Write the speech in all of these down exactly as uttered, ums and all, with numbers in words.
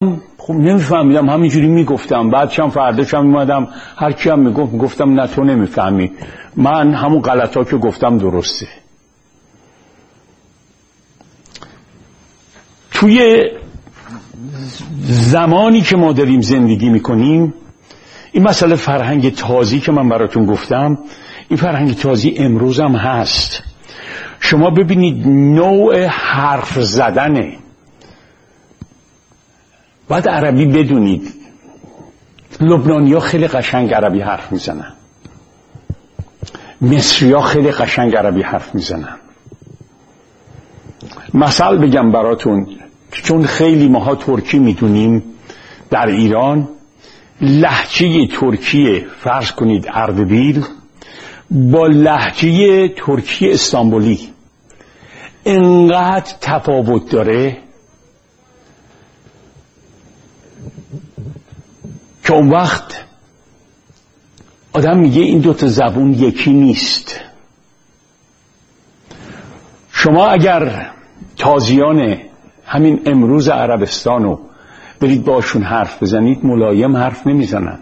خب نمیفهمیدم، همینجوری میگفتم. بعدشم فرداشم میمادم هر کی هم میگفت میگفتم نه تو نمیفهمی، من همون غلطا که گفتم درسته. توی زمانی که ما داریم زندگی میکنیم، این مسئله فرهنگ تازی که من براتون گفتم، این فرهنگ تازی امروز هم هست. شما ببینید نوع حرف زدنه. باید عربی بدونید، لبنانی‌ها خیلی قشنگ عربی حرف میزنن، مصری‌ها خیلی قشنگ عربی حرف میزنن. مثال بگم براتون، چون خیلی ماها ترکی میدونیم در ایران، لهجه ترکی فرض کنید اردبیل با لهجه ترکی استانبولی انقدر تفاوت داره که اون وقت آدم میگه این دوتا زبون یکی نیست. شما اگر تازیان همین امروز عربستانو برید باشون حرف بزنید، ملایم حرف نمیزنن،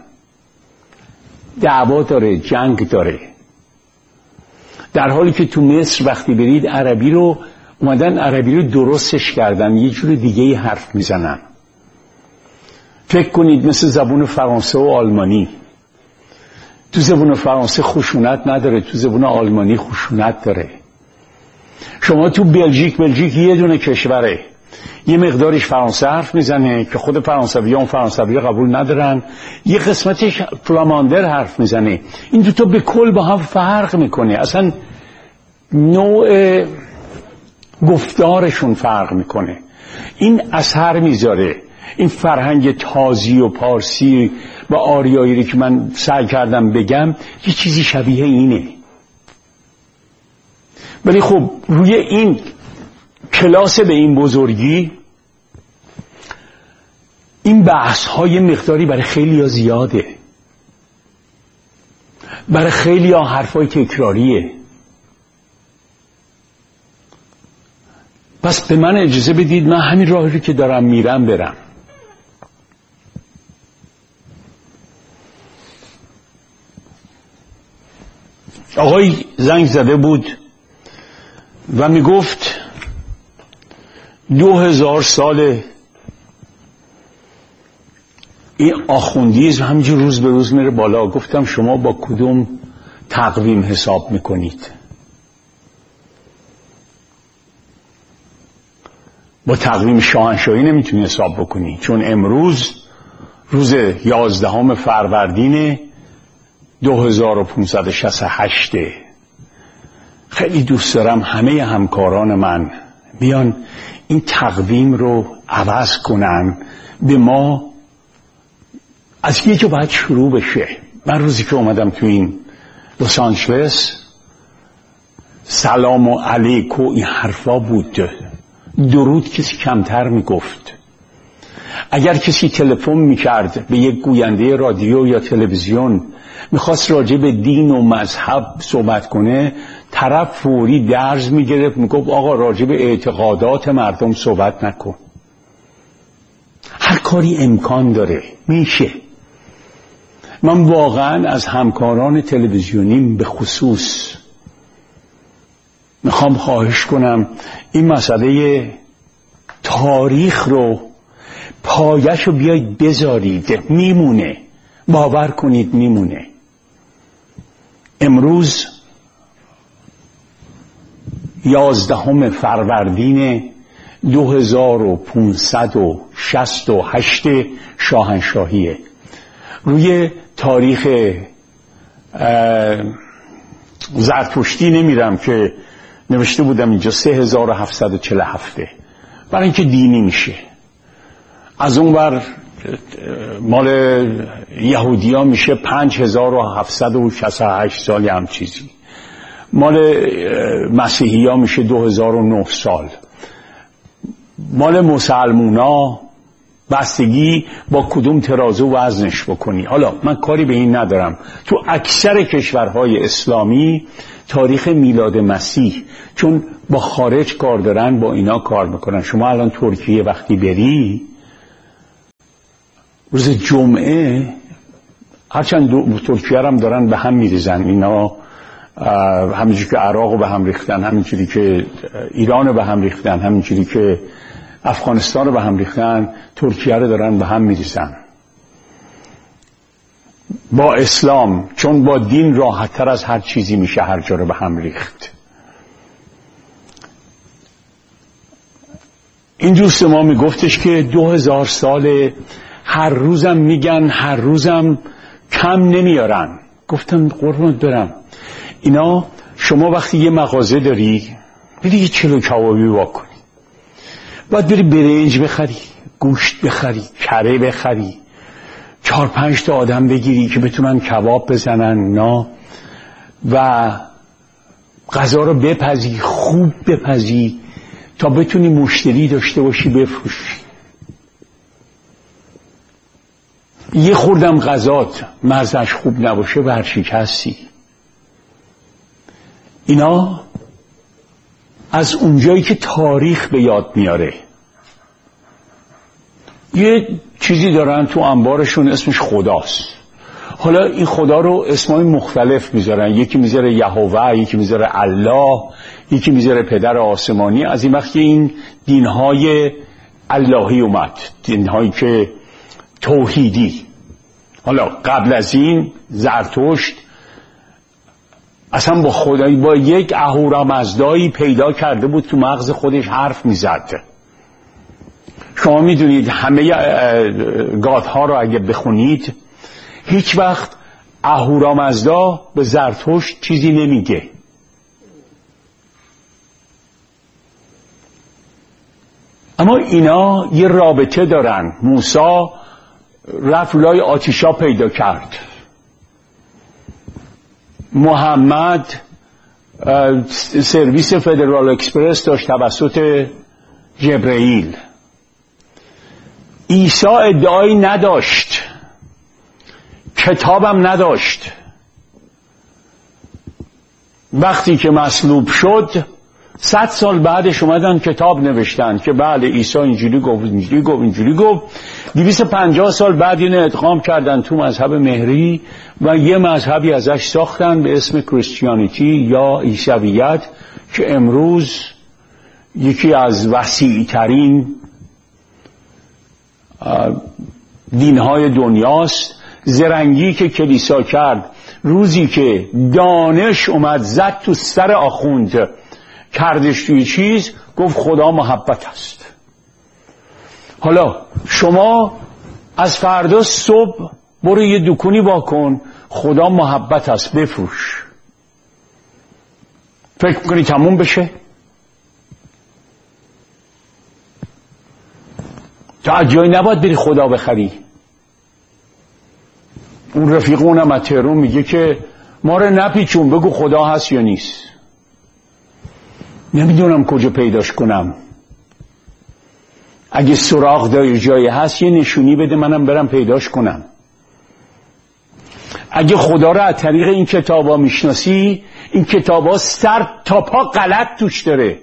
دعوا داره، جنگ داره. در حالی که تو مصر وقتی برید عربی رو اومدن عربی رو درستش کردن، یه جور دیگه حرف میزنن. فکر کنید مثل زبون فرانسه و آلمانی، تو زبون فرانسه خشونت نداره، تو زبون آلمانی خشونت داره. شما تو بلژیک، بلژیک یه دونه کشوره، یه مقدارش فرانسه حرف میزنه که خود فرانسوی اون فرانسوی قبول ندارن، یه قسمتش فلاماندر حرف میزنه. این دوتا به کل با هم فرق میکنه، اصلا نوع گفتارشون فرق میکنه. این اثر میذاره. این فرهنگ تازی و پارسی و آریایی که من سعی کردم بگم یه چیزی شبیه اینه. ولی خب روی این کلاس به این بزرگی این بحث های مقداری برای خیلی ها زیاده، برای خیلی ها حرفای تکراریه. پس به من اجازه بدید من همین راهی که دارم میرم برم. آقای زنگ زده بود و میگفت دو هزار سال این آخوندیزم همینجور روز به روز میره بالا. گفتم شما با کدوم تقویم حساب میکنید؟ با تقویم شاهنشاهی نمیتونی حساب بکنی، چون امروز روز یازدهم فروردین دو هزار و پانصد و شصت و هشت. خیلی دوست دارم همه همکاران من بیان این تقویم رو عوض کنن، به ما از یه جا باید شروع بشه. من روزی که اومدم تو این لس آنجلس سلام و علیک و این حرفا بود، درود کسی کمتر میگفت. اگر کسی تلفن میکرد به یک گوینده رادیو یا تلویزیون میخواست راجع به دین و مذهب صحبت کنه، طرف فوری درز میگرفت میگفت آقا راجع به اعتقادات مردم صحبت نکن. هر کاری امکان داره، میشه. من واقعا از همکاران تلویزیونیم به خصوص میخوام خواهش کنم این مسئله تاریخ رو پایش رو بیاید بذارید، میمونه، باور کنید میمونه. امروز یازدهم فروردین دو هزار و پانصد و شصت و هشت شاهنشاهیه. روی تاریخ زرتشتی نمیرم که نوشته بودم اینجا سه هزار و هفتصد و چهل و هفت، برای اینکه دینی میشه. از اون بر مال یهودی ها میشه پنج هزار و هفتصد و شصت و هشت سال، هم چیزی. مال مسیحی ها میشه دو هزار و نه سال. مال مسلمون ها بستگی با کدوم ترازو وزنش بکنی. حالا من کاری به این ندارم، تو اکثر کشورهای اسلامی تاریخ میلاد مسیح، چون با خارج کار دارن با اینا کار میکنن. شما الان ترکیه وقتی بری روز جمعه هرچند دو ترکیه هم دارن به هم میریزن اینا، همینجوری که عراق رو به هم ریختن، همینجوری که ایران رو به هم ریختن، همینجوری که افغانستان رو به هم ریختن، ترکیه رو دارن به هم میریزن با اسلام، چون با دین راحت تر از هر چیزی میشه هر جا رو به هم ریخت. این دوست ما میگفتش که دو هزار ساله هر روزم میگن، هر روزم کم نمیارن. گفتم قربونت برم، اینا شما وقتی یه مغازه داری بری یه چلو کبابی واکنی، باید بری برنج بخری، گوشت بخری، کره بخری، چهار پنج تا آدم بگیری که بتونن کباب بزنن نا و غذا رو بپزی، خوب بپزی تا بتونی مشتری داشته باشی بفروشی. یه خوردم غذات مزهش خوب نباشه ورشکستی. اینا از اونجایی که تاریخ به یاد میاره یه چیزی دارن تو انبارشون اسمش خداست. حالا این خدا رو اسمای مختلف میذارن، یکی میذاره یهوه، یکی میذاره الله، یکی میذاره پدر آسمانی. از این وقتی این دینهای اللهی اومد، دینهایی که توحیدی. حالا قبل از این زرتشت اصلا با خدایی، با یک اهورامزدایی پیدا کرده بود تو مغز خودش حرف میزد. شما میدونید همه گاتها رو اگه بخونید هیچ وقت اهورامزدا به زرتشت چیزی نمیگه. اما اینا یه رابطه دارن. موسی رفت لای آتیشا پیدا کرد، محمد سرویس فدرال اکسپرس داشت توسط جبرئیل، عیسی ادعایی نداشت، کتابم نداشت. وقتی که مصلوب شد صد سال بعدش اومدن کتاب نوشتن که بله عیسی اینجوری گفت اینجوری گفت اینجوری گفت. دویست و پنجاه سال بعد اینو ادغام کردن تو مذهب مهری و یه مذهبی ازش ساختن به اسم کریستیانیتی یا عیسویت که امروز یکی از وسیع ترین دینهای دنیاست. زرنگی که کلیسا کرد روزی که دانش اومد زد تو سر آخوند کردش توی چیز، گفت خدا محبت است. حالا شما از فردا صبح برو یه دکونی واکن، خدا محبت است، بفروش. فکر میکنی تموم بشه؟ تا از جایی نباید بری خدا بخری. اون رفیق اونم از تهران میگه که ما رو نپیچون، بگو خدا هست یا نیست. نمیدونم کجا پیداش کنم. اگه سراغ داری جایی هست یه نشونی بده منم برم پیداش کنم. اگه خدا رو از طریق این کتابا میشناسی، این کتابا سر تا پا غلط توش داره.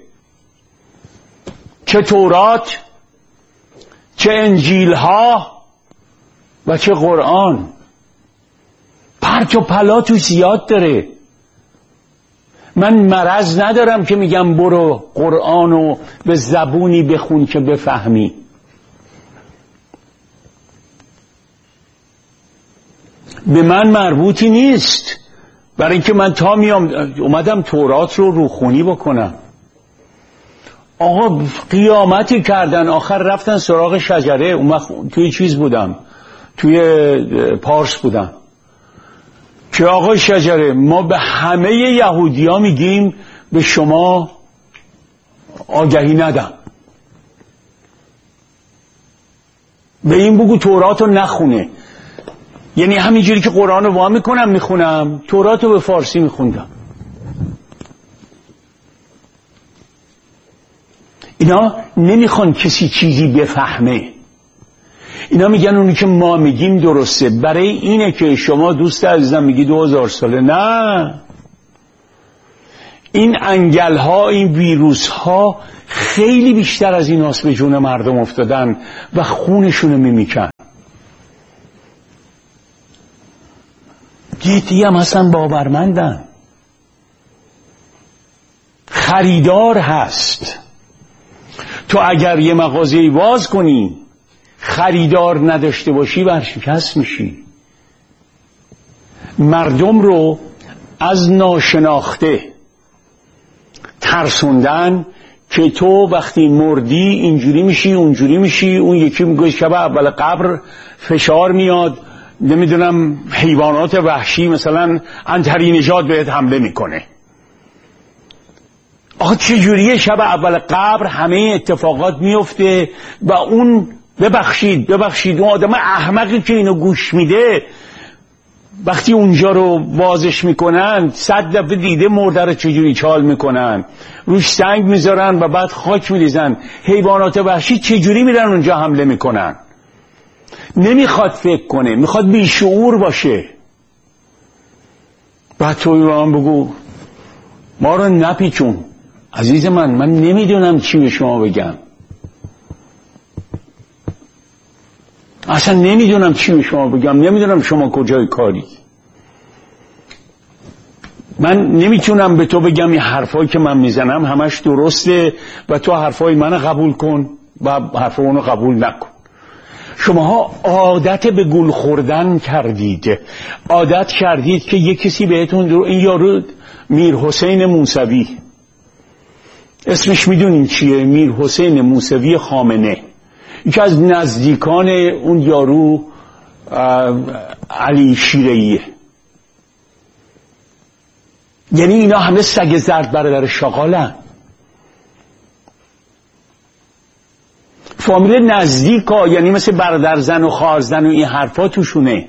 چه تورات، چه انجیل ها و چه قرآن، پرت و پلا توش زیاد داره. من مرض ندارم که میگم برو قرآنو به زبونی بخون که بفهمی. به من مربوطی نیست، برای اینکه من تا میام اومدم تورات رو روخونی بکنم. آقا قیامتی کردن، آخر رفتن سراغ شجره. اون توی چیز بودم، توی پارس بودم که آقا شجره ما به همه یهودی ها میگیم به شما آگهی ندم، به این بگو تورات رو نخونه. یعنی همینجوری که قرآن رو وا میکنم میخونم، تورات رو به فارسی میخوندم. اینا نمیخوان کسی چیزی بفهمه. اینا میگن اونی که ما میگیم درسته. برای اینه که شما دوست عزیزم میگی دو هزار ساله. نه، این انگل ها، این ویروس ها خیلی بیشتر از این هاست به جون مردم افتادن و خونشونو میمیکن. جدی هم هستن، باورمندن، خریدار هست. تو اگر یه مغازه‌ای باز کنی خریدار نداشته باشی ورشکست میشی. مردم رو از ناشناخته ترسوندن که تو وقتی مردی اینجوری میشی اونجوری میشی. اون یکی میگه شب اول قبر فشار میاد، نمیدونم حیوانات وحشی مثلا عنتری نژاد بهت حمله میکنه. آخه چجوریه شب اول قبر همه اتفاقات میفته و اون ببخشید ببخشید اون آدم احمقی که اینو گوش میده وقتی اونجا رو وازش میکنن صد دفعه دیده مرده رو چجوری چال میکنن، روش سنگ میذارن و بعد خاک میریزن. حیوانات وحشی چجوری میرن اونجا حمله میکنن؟ نمیخواد فکر کنه، میخواد بیشعور باشه. بعد توی با هم بگو ما رو نپیچون. عزیز من، من نمیدونم چی به شما بگم، اصلا نمیدونم چی به شما بگم، نمیدونم شما کجای کاری. من نمیتونم به تو بگم این حرفایی که من میزنم همش درسته و تو حرفای منو قبول کن و حرفای اونو قبول نکن. شماها عادت به گول خوردن کردید، عادت کردید که یک کسی بهتون درو... این یارو میر حسین موسوی، اسمش میدونین چیه؟ میر حسین موسوی خامنه، یکی از نزدیکان اون یارو علی شیره‌ایه. یعنی اینا همه سگ زرد برادر شاغالن، فامیل نزدیک ها، یعنی مثل برادر زن و خواهر زن و این حرفا توشونه.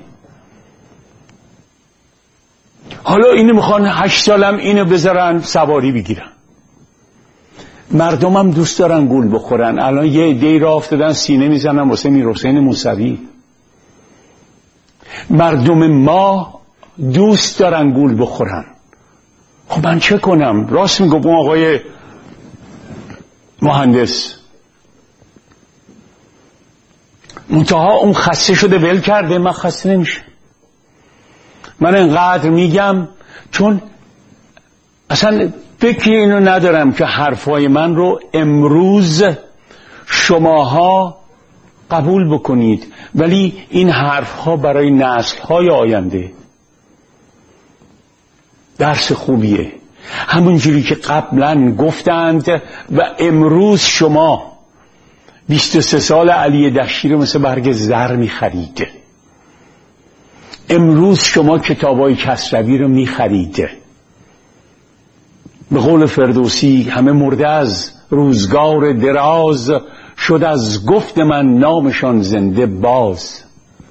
حالا اینو میخوان هشت سالم اینو بذارن سواری بگیرن. مردم هم دوست دارن گول بخورن. الان یه عده‌ای راه افتادن سینه میزنن واسه میر حسین موسوی. مردم ما دوست دارن گول بخورن. خب من چه کنم؟ راست میگم اون آقای مهندس منتها اون خسته شده ول کرده، من خسته نمیشه. من انقدر میگم چون اصلا فکر اینو ندارم که حرفای من رو امروز شماها قبول بکنید، ولی این حرفها برای نسل‌های آینده درس خوبیه. همونجوری که قبلا گفتند و امروز شما بیست و سه سال علی دشتی رو مثل برگ زر می‌خرید. امروز شما کتابای کسروی رو می‌خرید. به قول فردوسی همه مرده از روزگار دراز، شد از گفت من نامشان زنده باز.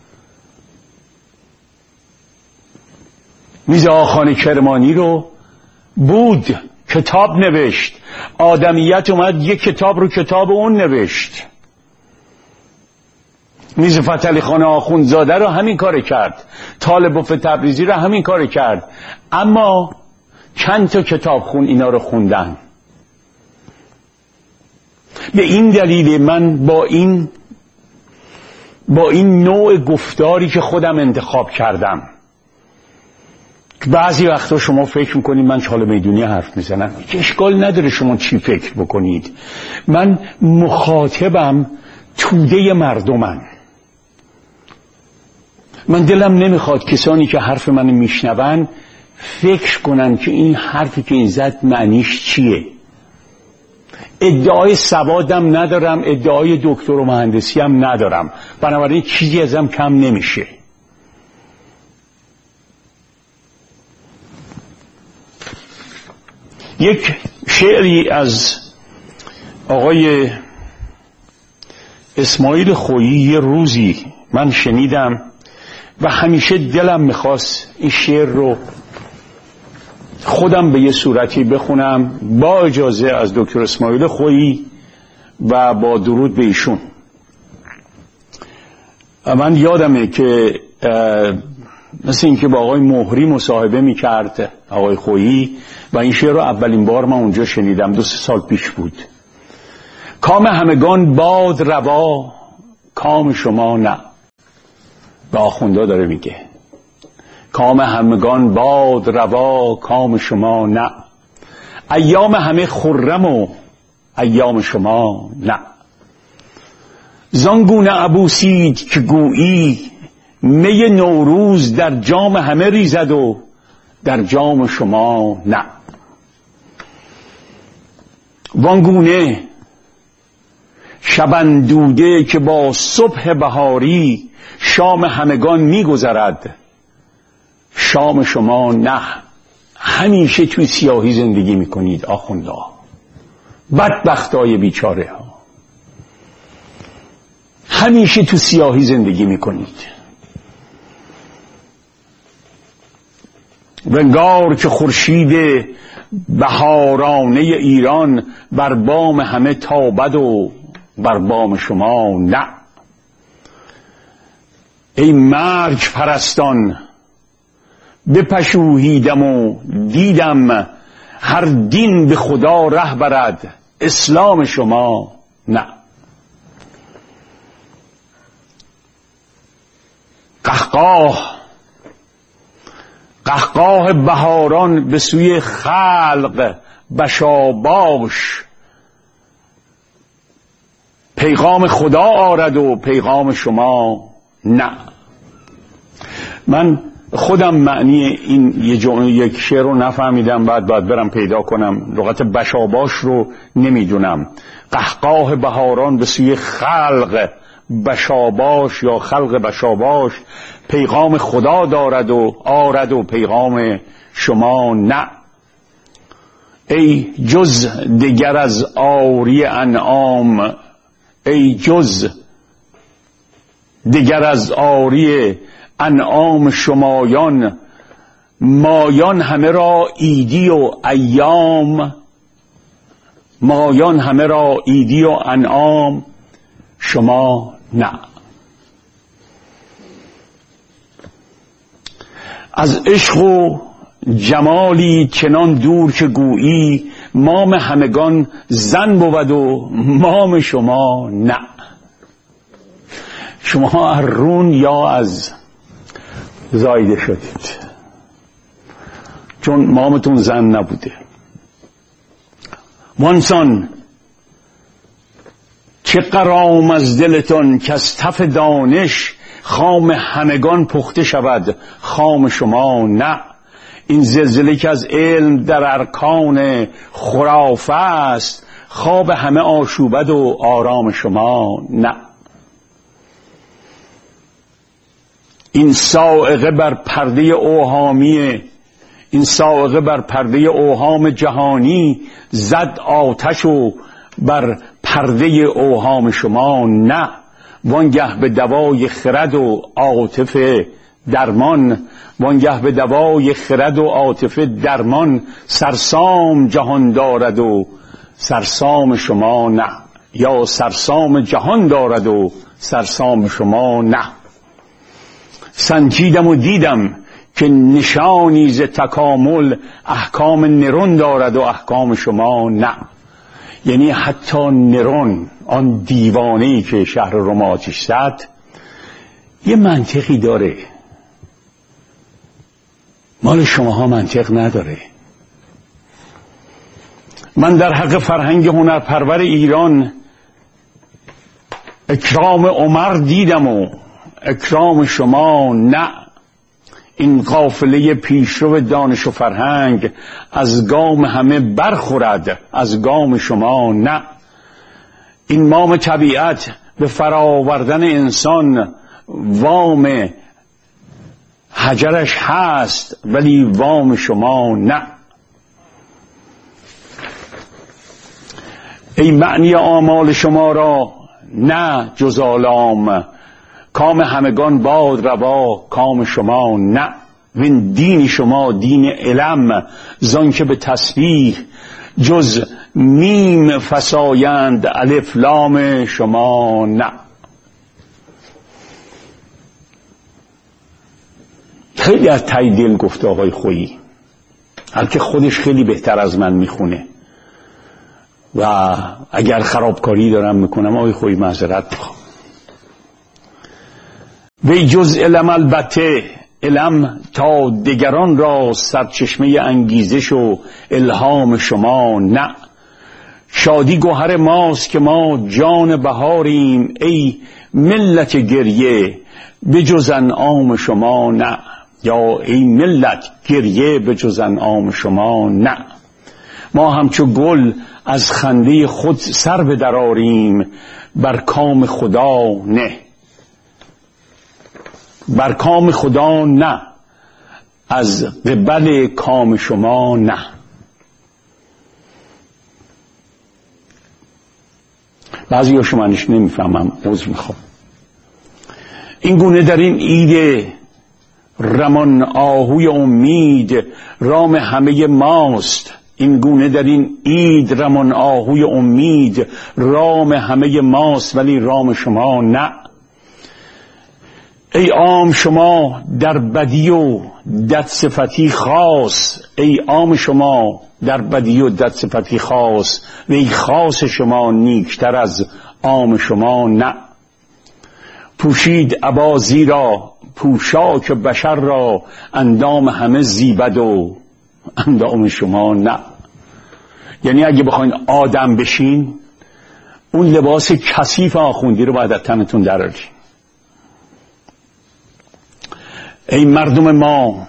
میرزا آخان کرمانی رو بود کتاب نوشت، آدمیت اومد یک کتاب رو کتاب اون نوشت. میرزا فتحعلی خان آخوندزاده رو همین کار کرد، طالب تبریزی رو همین کار کرد. اما چند تا کتاب خون اینا رو خوندن. به این دلیل من با این با این نوع گفتاری که خودم انتخاب کردم، بعضی وقتا شما فکر میکنید من چاله میدونی حرف میزنم، اشکال نداره شما چی فکر بکنید. من مخاطبم توده مردمم. من دلم نمیخواد کسانی که حرف منو میشنون فکر کنن که این حرفی که این زد معنیش چیه. ادعای سوادم ندارم، ادعای دکتر و مهندسی هم ندارم، بنابراین چیزی ازم کم نمیشه. یک شعری از آقای اسماعیل خویی یه روزی من شنیدم و همیشه دلم میخواست این شعر رو خودم به یه صورتی بخونم، با اجازه از دکتر اسماعیل خویی و با درود به ایشون. من یادمه که مثل این که با آقای مهری مصاحبه میکرد آقای خویی و این شعر رو اولین بار من اونجا شنیدم، دو سه سال پیش بود. کام همگان باد روا، کام شما نه. به آخوندا داره میگه کام همگان باد روا کام شما نه. ایام همه خرم و ایام شما نه. زانگونه عبوسید که گویی می نوروز در جام همه ریزد و در جام شما نه. وانگونه شبندوده که با صبح بهاری شام همگان میگذرد شام شما نه. همیشه توی سیاهی زندگی میکنید آخوندا، بدبختای بیچاره ها، همیشه تو سیاهی زندگی میکنید. ونگار که خورشید بهارانه ایران بر بام همه تابد و بر بام شما نه. ای مرگ پرستان بپژوهیدم و دیدم هر دین به خدا ره برد اسلام شما نه. قهقاه قهقاه بهاران به سوی خلق بشاباش پیغام خدا آرد و پیغام شما نه. من خودم معنی این یک شعر رو نفهمیدم، بعد باید برم پیدا کنم. لغت بشاباش رو نمیدونم. قهقاه بهاران به سوی خلق بشاباش یا خلق بشاباش پیغام خدا دارد و آرد و پیغام شما نه. ای جز دگر از آری انعام، ای جز دگر از آری انعام شمایان، مایان همه را ایدی و ایام، مایان همه را ایدی و انعام شما نه. از عشق و جمالی چنان دور که گویی مام همگان زن بود و مام شما نه. شما از رون یا از زایده شدید، چون مامتون زن نبوده. وانسان چه قرام از دلتان که از تف دانش خام همگان پخته شود خام شما نه. این زلزله که از علم در ارکان خرافه است خواب همه آشوبد و آرام شما نه. این صاعقه بر پرده اوهامی این صاعقه بر پرده اوهام جهانی زد آتش و بر پرده اوهام شما نه. وانگه به دوای خرد و عاطفه درمان، وانگه به دوای خرد و عاطفه درمان سرسام جهان دارد و سرسام شما نه. یا سرسام جهان دارد و سرسام شما نه. سنجیدم و دیدم که نشانی ز تکامل احکام نرون دارد و احکام شما نه. یعنی حتی نرون، آن دیوانه‌ای که شهر روم آتش زد، یه منطقی داره، مال شماها منطق نداره. من در حق فرهنگ هنرپرور ایران اکرام عمر دیدم و اکرام شما نه. این قافله پیشرو دانش و فرهنگ از گام همه برخورد از گام شما نه. این مام طبیعت به فراوردن انسان وام حجرش هست ولی وام شما نه. ای معنی آمال شما را نه جز آلام، کام همگان باد روا کام شما نه. وین دین شما دین علم زان که به تسبیح جز میم فسایند الف لام شما نه. خیلی از ته دل گفته آقای خویی، هرکه خودش خیلی بهتر از من میخونه و اگر خرابکاری دارم میکنم آقای خویی معذرت بخوام. وی جز علم البته علم تا دگران را سرچشمه انگیزش و الهام شما نه. شادی گوهر ماست که ما جان بهاریم، ای ملت گریه به جز انعام شما نه. یا ای ملت گریه به جز انعام شما نه. ما همچو گل از خنده خود سر بدراریم، بر کام خدا نه. بر کام خدا نه، از قبل کام شما نه. بعضی ها شمانش نمیفهمم، عذر میخوام. این گونه در این عید رمان آهوی امید رام همه ماست. این گونه در این عید رمان آهوی امید رام همه ماست، ولی رام شما نه. ای عام شما در بدی و دد صفتی خاص، ای عام شما در بدی و دد صفتی خاص، و ای خاص شما نیکتر از عام شما نه. پوشید عبا زیرا پوشاک بشر را، اندام همه زیبد و اندام شما نه. یعنی اگه بخواین آدم بشین، اون لباس کثیف آخوندی رو باید از تنتون درارین. ای مردم ما،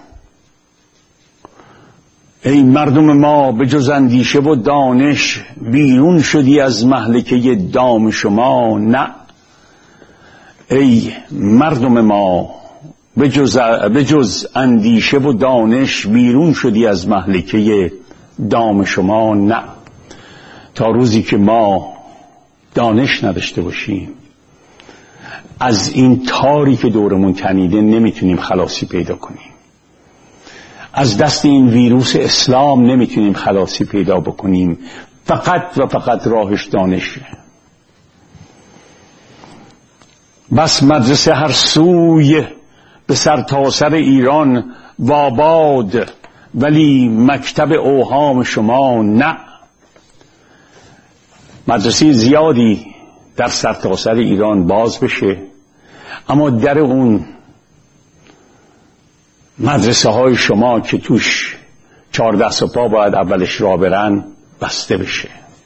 ای مردم ما به جز اندیشه و دانش، بیرون شدی از مهلکه دام شما نه. ای مردم ما به جز, به جز اندیشه و دانش، بیرون شدی از مهلکه دام شما نه. تا روزی که ما دانش نداشته باشیم، از این تاری که دورمون تنیده نمیتونیم خلاصی پیدا کنیم. از دست این ویروس اسلام نمیتونیم خلاصی پیدا بکنیم. فقط و فقط راهش دانشه. بس مدرسه هر سوی به سر تا سر ایران واباد، ولی مکتب اوهام شما نه. مدرسه زیادی در سر تا سر ایران باز بشه، اما در اون مدرسه های شما که توش چهارده سپاه باید اولش را برن بسته بشه.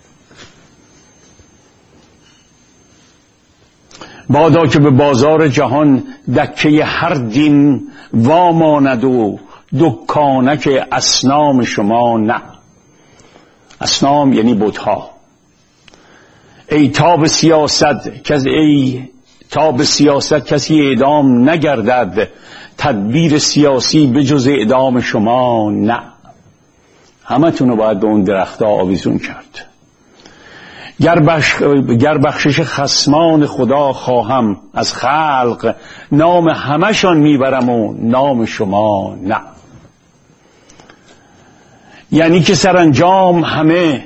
بادا که به بازار جهان دکه هر دین واماند و دکانک اصنام شما نه. اصنام یعنی بتها. ای تاب سیاست کس ای تاب سیاست کسی اعدام نگردد، تدبیر سیاسی به جز اعدام شما نه. همه تونو باید به اون درختا آویزون کرد. گر, بخش... گر بخشش خصمان خدا خواهم از خلق، نام همشان میبرم و نام شما نه. یعنی که سرانجام همه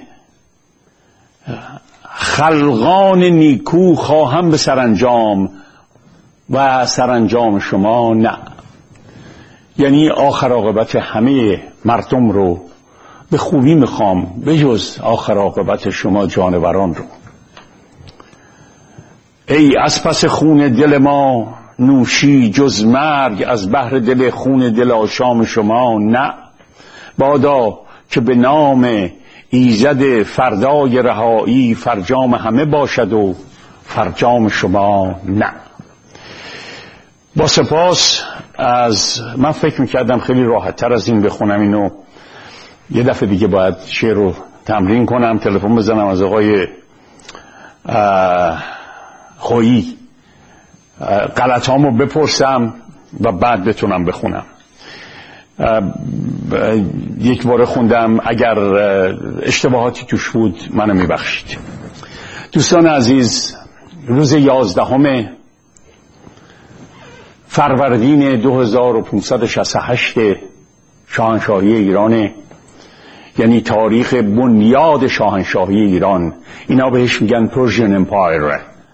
خلقان نیکو خواهم به سرانجام، و سرانجام شما نه. یعنی آخر عاقبت همه مردم رو به خوبی میخوام، به جز آخر عاقبت شما جانوران رو. ای از پس خون دل ما نوشی جز مرگ، از بحر دل خون دل آشام شما نه. بادا که به نام ایزد فردای رهایی، فرجام همه باشد و فرجام شما نه. با سپاس از من فکر میکردم خیلی راحت تر از این بخونم اینو. یه دفعه دیگه باید شعر رو تمرین کنم، تلفن بزنم از آقای خویی غلطامو بپرسم و بعد بتونم بخونم. یک بار خوندم، اگر اشتباهاتی توش بود منو میبخشید. دوستان عزیز، روز یازدهم فروردین دو هزار و پانصد و شصت و هشت شاهنشاهی ایرانه، یعنی تاریخ بنیاد شاهنشاهی ایران. اینا بهش میگن پرژین امپایر،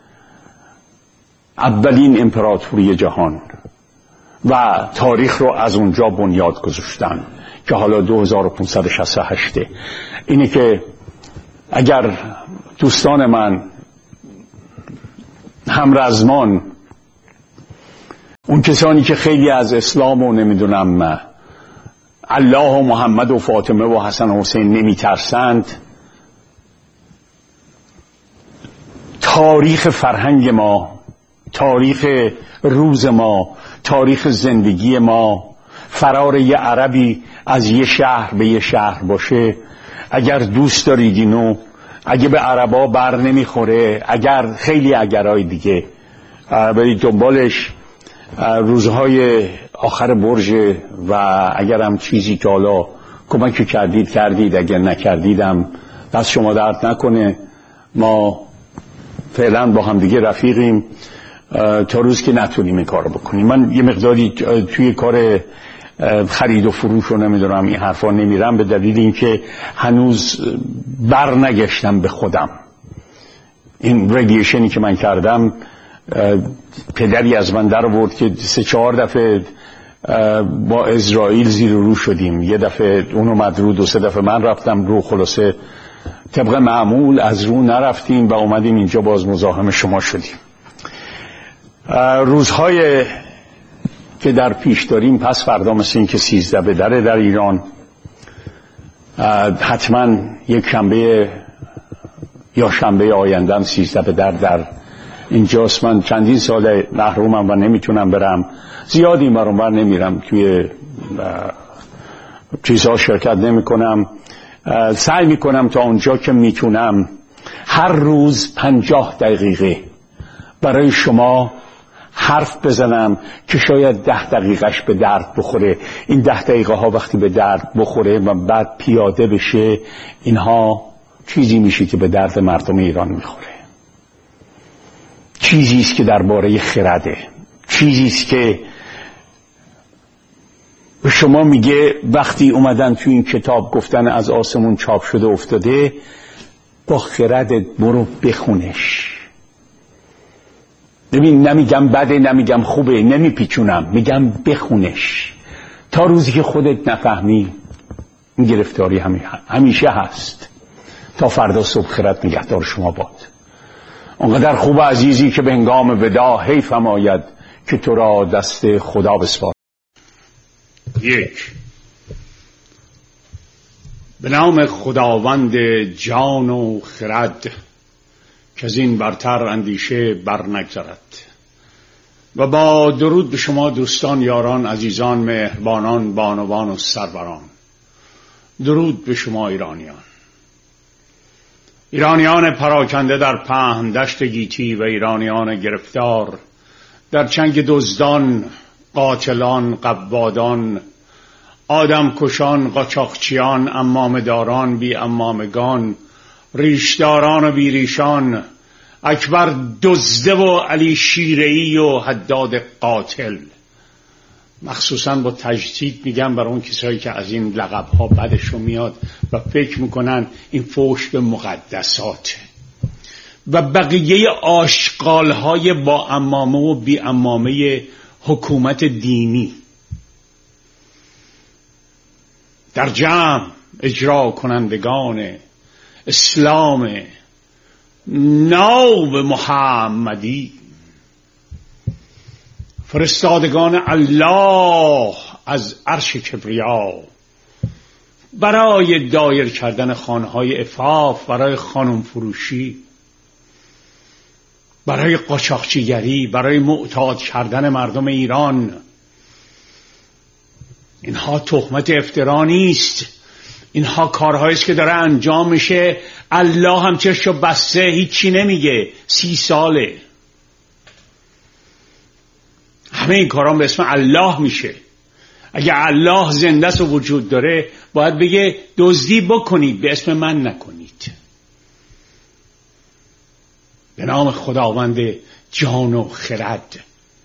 اولین امپراتوری جهان، و تاریخ رو از اونجا بنیاد گذاشتن که حالا دو هزار و پانصد و شصت و هشت. اینه که اگر دوستان من همرزمان اون کسانی که خیلی از اسلام و نمیدونم الله و محمد و فاطمه و حسن و حسین نمیترسند، تاریخ فرهنگ ما، تاریخ روز ما، تاریخ زندگی ما، فرار یه عربی از یه شهر به یه شهر باشه، اگر دوست دارید اینو، اگه به عربا بر نمیخوره، اگر خیلی اگرهای دیگه برید دنبالش، روزهای آخر برج و اگر هم چیزی که حالا کمکی کردید کردید، اگر نکردیدم دست شما درد نکنه. ما فعلا با هم دیگه رفیقیم تا روز که نتونیم این کارو بکنیم. من یه مقداری توی کار خرید و فروش رو نمیدونم این حرفا نمیرم، به دلیل اینکه هنوز بر نگشتم به خودم. این ریدیشنی که من کردم پدری از من در آورد که سه چهار دفعه با اسرائیل زیر رو شدیم، یه دفعه اون اومد رو، دو سه دفعه من رفتم رو، خلاصه طبق معمول از رو نرفتیم و اومدیم اینجا باز مزاحم شما شدیم. روزهای که در پیش داریم، پس فردا مثل این که سیزده به دره در ایران، حتما یک شنبه یا شنبه آیندهم سیزده به در در اینجاست. من چندین سال محرومم و نمیتونم برم، زیادی برام بر نمیرم، توی چیزها شرکت نمی کنم. سعی میکنم تا اونجا که میتونم هر روز پنجاه دقیقه برای شما حرف بزنم که شاید ده دقیقش به درد بخوره. این ده دقیقه ها وقتی به درد بخوره و بعد پیاده بشه، اینها چیزی میشه که به درد مردم ایران میخوره. چیزی است که درباره خرده، چیزی است که به شما میگه وقتی اومدن تو این کتاب گفتن از آسمون چاپ شده افتاده، با خردت برو بخونش. ببین، نمیگم بده، نمیگم خوبه، نمیپیچونم، میگم بخونش. تا روزی که خودت نفهمی این گرفتاری همی همیشه هست. تا فردا صبح خرد نگهدار شما باد. اونقدر خوب عزیزی که به هنگام ودا حیفم آید که تو را دست خدا بسپارم. یک، به نام خداوند جان و خرد که از این برتر اندیشه بر نگذرد، و با درود به شما دوستان، یاران، عزیزان، مهربانان، بانوان و سروران. درود به شما ایرانیان، ایرانیان پراکنده در پهن دشت گیتی و ایرانیان گرفتار در چنگ دزدان، قاتلان، قوادان، آدم کشان، قاچاقچیان، امامداران، بی امامگان، ریشداران و بی ریشان، اکبر دزده و علی شیره‌ای و حداد قاتل. مخصوصا با تجدید میگم برای اون کسایی که از این لقب‌ها بدشون میاد و فکر میکنن این فحش به مقدسات، و بقیه آشغال‌های با امامه و بی امامه حکومت دینی در جمع اجرا کنندگان اسلام ناب محمدی، فرستادگان الله از عرش کبریا برای دایر کردن خانه‌های عفاف، برای خانم فروشی، برای قاچاقچیگری، برای معتاد کردن مردم ایران. اینها تهمت افترا نیست، اینها کارهایی است که داره انجام میشه. الله هم چششو بسته، هیچی نمیگه. سی ساله همه این کاران به اسم الله میشه. اگه الله زنده است و وجود داره، باید بگه دزدی بکنید، به اسم من نکنید. به نام خداوند جان و خرد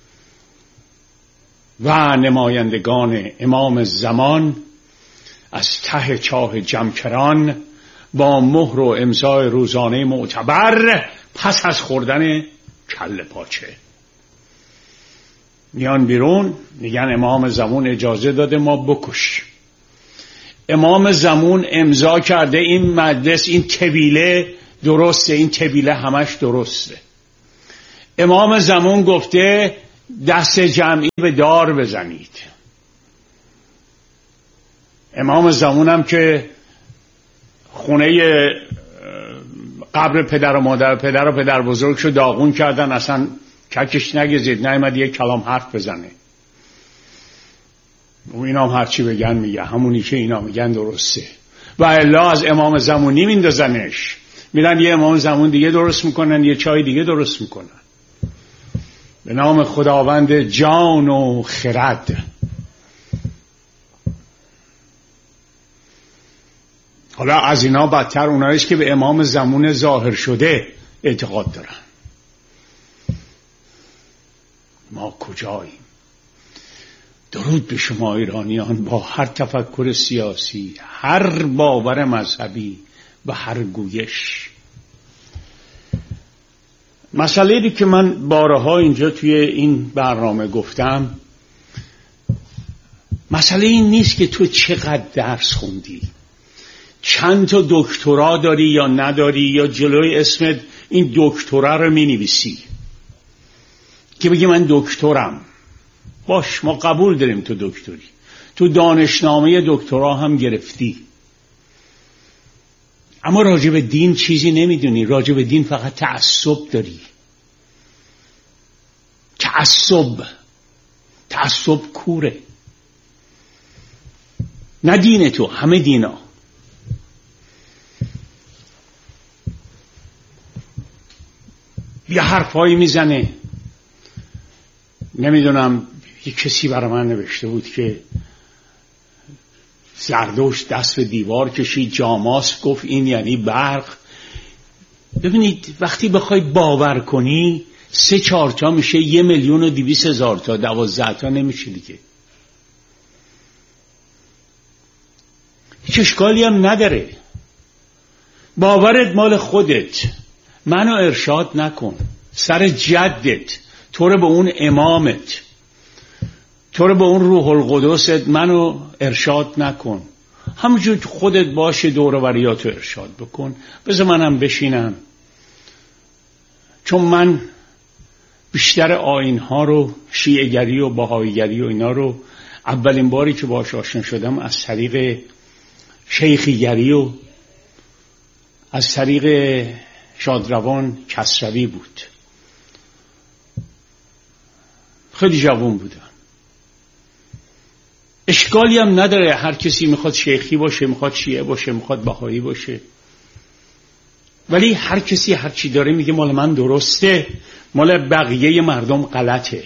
و نمایندگان امام زمان از ته چاه جمکران با مهر و امضای روزانه معتبر پس از خوردن کله پاچه میان بیرون، میگن امام زمان اجازه داده ما بکش. امام زمان امضا کرده این مجلس، این طویله درسته، این طویله همش درسته. امام زمان گفته دست جمعی به دار بزنید. امام زمانم که خونه قبر پدر و مادر پدر و پدر بزرگشو داغون کردن، اصلا ککش نگزید، نیامد یک کلام حرف بزنه. و اینا هم هرچی بگن میگه همونی که اینا میگن درسته. و الا از امام زمانی میندازنش، میرن یه امام زمان دیگه درست میکنن، یه چای دیگه درست میکنن. به نام خداوند جان و خرد. حالا از اینا بدتر اوناییست که به امام زمان ظاهر شده اعتقاد دارن. ما کجاییم؟ درود به شما ایرانیان با هر تفکر سیاسی، هر باور مذهبی و هر گویش. مسئله‌ای که من بارها اینجا توی این برنامه گفتم، مسئله این نیست که تو چقدر درس خوندی، چند تا دکترا داری یا نداری، یا جلوی اسمت این دکترا رو می نویسی که بگی من دکترم. باش، ما قبول داریم تو دکتری، تو دانشنامه دکترا هم گرفتی، اما راجع به دین چیزی نمیدونی. راجع به دین فقط تعصب داری. تعصب تعصب کوره. نه دین تو، همه دینا. یه حرفایی میزنه. نمیدونم یه کسی برای من نوشته بود که زردشت دست به دیوار کشید، جاماس گفت این یعنی برق. ببینید وقتی بخوای باور کنی سه چهار تا میشه یه میلیون و دویست هزار تا، دوازده تا نمیشه دیگه. هیچ اشکالی هم نداره. باورت مال خودت، منو ارشاد نکن. سر جدت، تو رو به اون امامت، تو رو به اون روح القدست منو ارشاد نکن. همونجور که خودت باشه دور و بریاتو ارشاد بکن. بذار منم بشینم، چون من بیشتر آیین‌ها رو، شیعه‌گری و بهائی‌گری و اینا رو اولین باری که باهاش آشنا شدم از طریق شیخی‌گری و از طریق شادروان کسروی بود. خیلی جوان بودم. اشکالی هم نداره، هر کسی میخواد شیخی باشه، میخواد شیعه باشه، میخواد بهایی باشه، ولی هر کسی هر چی داره میگه مال من درسته، مال بقیه مردم غلطه.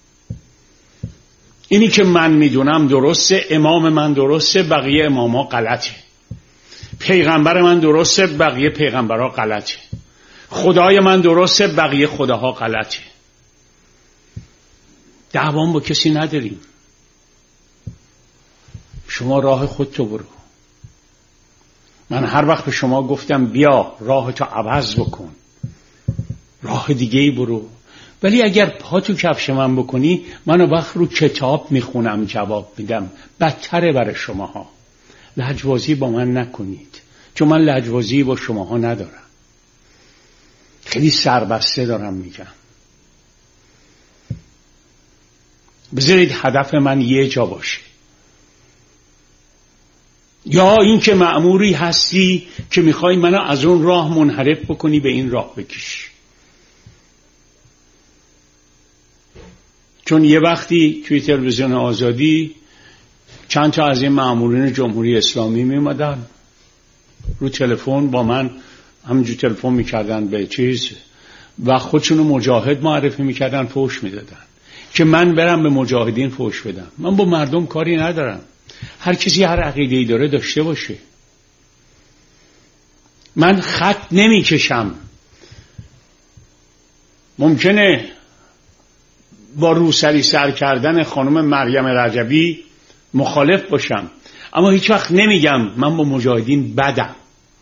اینی که من میدونم درسته، امام من درسته، بقیه اماما غلطه. پیغمبر من درسته، بقیه پیغمبرها غلطه. خدای من درسته، بقیه خداها غلطه. دعوام با کسی نداریم. شما راه خودتو برو. من هر وقت به شما گفتم بیا راهتو عوض بکن، راه دیگه ای برو. ولی اگر پا تو کفش من بکنی، منو وقت رو کتاب میخونم جواب میدم. بدتره برای شماها. لجبازی با من نکنید، چون من لجبازی با شماها ندارم. خیلی سربسته دارم میگم. بذارید هدف من یه جا باشه. یا این که مأموری هستی که میخوای منو از اون راه منحرف بکنی به این راه بکشی. چون یه وقتی توی تلویزیون آزادی چند تا از این مأمورین جمهوری اسلامی میومدن رو تلفن با من همینجور تلفن میکردن به چیز و خودشونو مجاهد معرفی میکردن، فحش میدادن که من برم به مجاهدین فحش بدم. من با مردم کاری ندارم. هر کسی هر عقیده‌ای داره داشته باشه. من خط نمیکشم. ممکنه با روسری سر کردن خانم مریم رجبی مخالف باشم، اما هیچ وقت نمیگم من با مجاهدین بدم،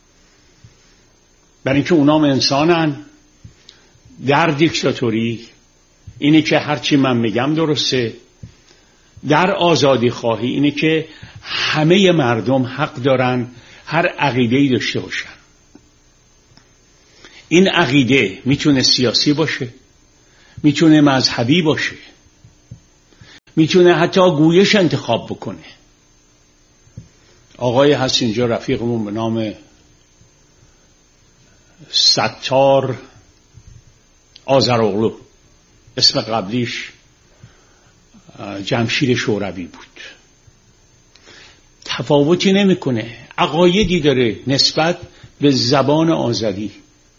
برای اینکه اونام انسانن. در دیکتاتوری اینه که هرچی من میگم درسته. در آزادی خواهی اینه که همه مردم حق دارن هر عقیده‌ای داشته باشن. این عقیده میتونه سیاسی باشه، میتونه مذهبی باشه، میتونه حتی گویش انتخاب بکنه. آقای هست اینجا رفیقمون به نام ستار آذرغلو، اسم قبلیش جمشید شوروی بود. تفاوتی نمیکنه، عقایدی داره نسبت به زبان آذری.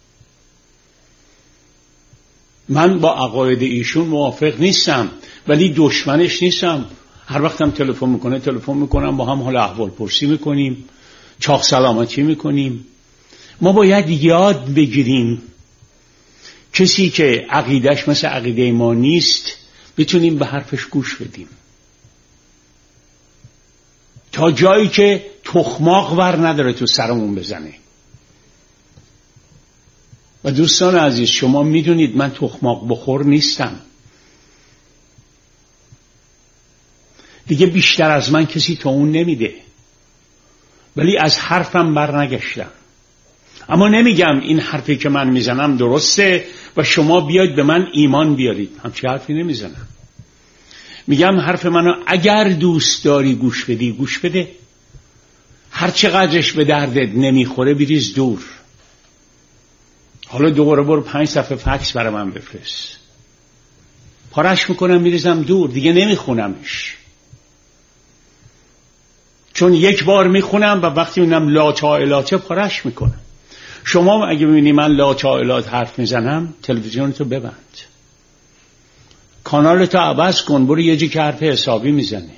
من با عقاید ایشون موافق نیستم ولی دشمنش نیستم. هر وقتم تلفن میکنه تلفن میکنم، با هم حال احوال پرسی میکنیم، چاق سلامتی میکنیم. ما باید یاد بگیریم کسی که عقیدش مثل عقیده ما نیست بتونیم به حرفش گوش بدیم، تا جایی که تخماق ور نداره تو سرمون بزنه. و دوستان عزیز، شما میدونید من تخماق بخور نیستم. دیگه بیشتر از من کسی تا اون نمیده، ولی از حرفم بر نگشتم. اما نمیگم این حرفی که من میزنم درسته و شما بیاید به من ایمان بیارید، همچه حرفی نمیزنم. میگم حرف منو اگر دوست داری گوش بدی گوش بده، هر چقدرش به دردت نمیخوره بریز دور. حالا دوباره برو پنج صفحه فکس برای من بفرست، پارش میکنم میریزم دور، دیگه نمیخونمش. چون یک بار میخونم و وقتی میبینم لا چائلاته پارش میکنم. شما اگه ببینی من لا چائلات حرف میزنم تلویزیونتو ببند، کانالتو عوض کن، برو یه جی که حرف حسابی میزنه.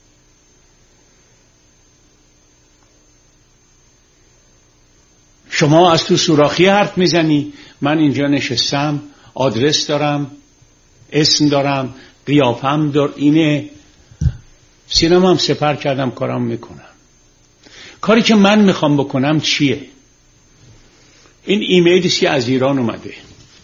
شما از تو سوراخی حرف میزنی، من اینجا نشستم، آدرس دارم، اسم دارم، قیافم دار اینه، سینم هم سپر کردم، کارم میکنم. کاری که من میخوام بکنم چیه؟ این ایمیلیست که از ایران اومده،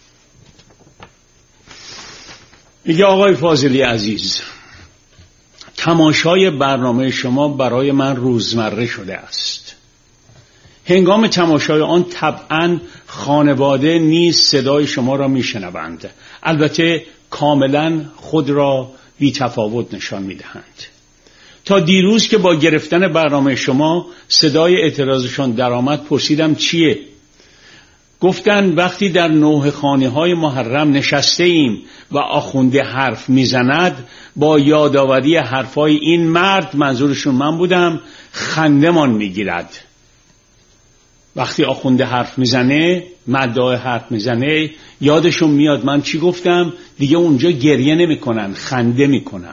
میگه آقای فاضلی عزیز، تماشای برنامه شما برای من روزمره شده است. هنگام تماشای آن طبعاً خانواده نیز صدای شما را میشنوند، البته کاملاً خود را بی تفاوت نشان میدهند. تا دیروز که با گرفتن برنامه شما صدای اعتراضشان درآمد پرسیدم چیه؟ گفتن وقتی در نوح خانه های محرم نشسته ایم و آخونده حرف میزند، با یادآوری حرفای این مرد، منظورشون من بودم، خندمان میگیرد. وقتی آخونده حرف میزنه، مدعا حرف میزنه، یادشون میاد من چی گفتم، دیگه اونجا گریه نمیکنن، خنده میکنن.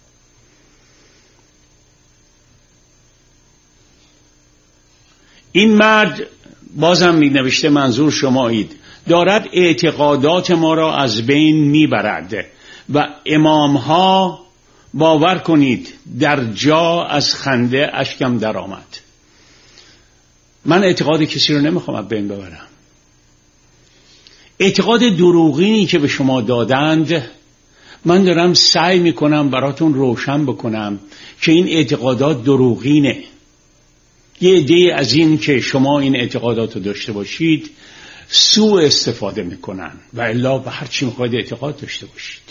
این مرد بازم می نوشته، منظور شمایید، دارد اعتقادات ما را از بین میبرد و امامها باور کنید در جا از خنده اشکم در آمد. من اعتقاد کسی رو نمیخوام از بین ببرم. اعتقاد دروغینی که به شما دادند من دارم سعی میکنم براتون روشن بکنم که این اعتقادات دروغینه. یه عده از این که شما این اعتقادات رو داشته باشید سوء استفاده میکنن و الا به هر چی میخواید اعتقاد داشته باشید.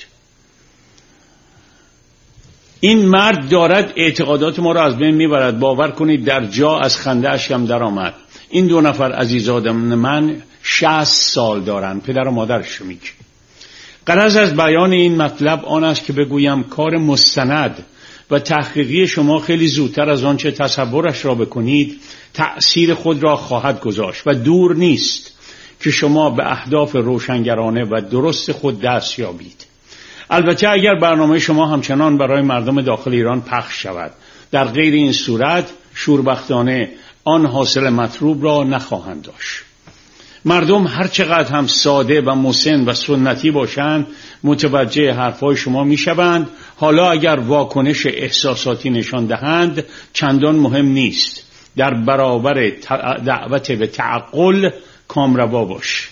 این مرد دارد اعتقادات ما را از بین میبرد، باور کنید در جا از خنده اشکم در آمد. این دو نفر عزیزادم من شصت سال دارن، پدر و مادرش رو میگه. غرض از بیان این مطلب آن است که بگویم کار مستند و تحقیقی شما خیلی زودتر از آنچه تصورش را بکنید تأثیر خود را خواهد گذاشت و دور نیست که شما به اهداف روشنگرانه و درست خود دست یابید. البته اگر برنامه شما همچنان برای مردم داخل ایران پخش شود، در غیر این صورت شوربختانه آن حاصل مطلوب را نخواهند داشت. مردم هر چقدر هم ساده و مسن و سنتی باشند متوجه حرفای شما میشوند. حالا اگر واکنش احساساتی نشان دهند چندان مهم نیست، در برابر دعوت به تعقل کامروا باش.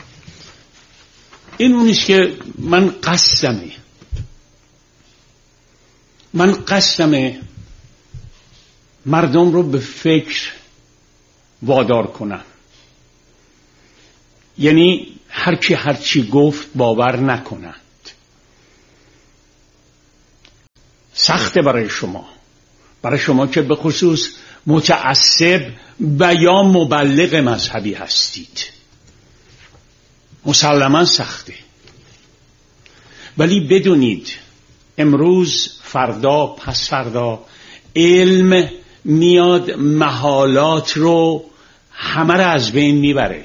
این اونیست که من قصدمه من قصدمه مردم رو به فکر وادار کنم. یعنی هر کی هر چی گفت باور نکنند. سخته برای شما، برای شما که به خصوص متعصب و یا مبلغ مذهبی هستید. مسلماً سخته، ولی بدونید امروز، فردا، پس فردا علم میاد محالات رو همه رو از بین میبره.